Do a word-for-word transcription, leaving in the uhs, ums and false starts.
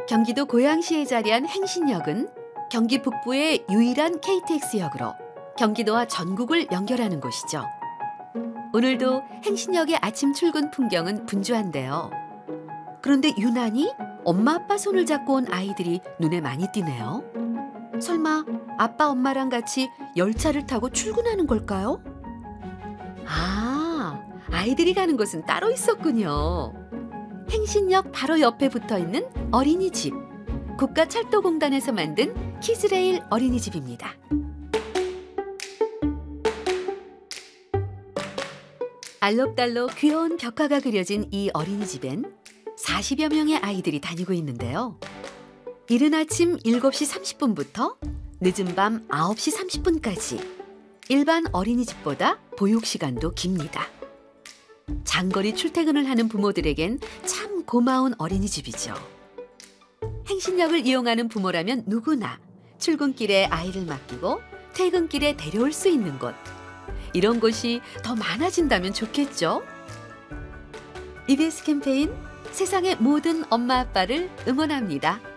경기도 고양시에 자리한 행신역은 경기 북부의 유일한 케이티엑스역으로 경기도와 전국을 연결하는 곳이죠. 오늘도 행신역의 아침 출근 풍경은 분주한데요. 그런데 유난히 엄마 아빠 손을 잡고 온 아이들이 눈에 많이 띄네요. 설마 아빠 엄마랑 같이 열차를 타고 출근하는 걸까요? 아, 아이들이 가는 곳은 따로 있었군요. 행신역 바로 옆에 붙어있는 어린이집, 국가철도공단에서 만든 키즈레일 어린이집입니다. 알록달록 귀여운 벽화가 그려진 이 어린이집엔 사십여 명의 아이들이 다니고 있는데요. 이른 아침 일곱 시 삼십 분부터 늦은 밤 아홉 시 삼십 분까지 일반 어린이집보다 보육시간도 깁니다. 장거리 출퇴근을 하는 부모들에겐 참 고마운 어린이집이죠. 행신역을 이용하는 부모라면 누구나 출근길에 아이를 맡기고 퇴근길에 데려올 수 있는 곳. 이런 곳이 더 많아진다면 좋겠죠? 이비에스 캠페인 세상의 모든 엄마 아빠를 응원합니다.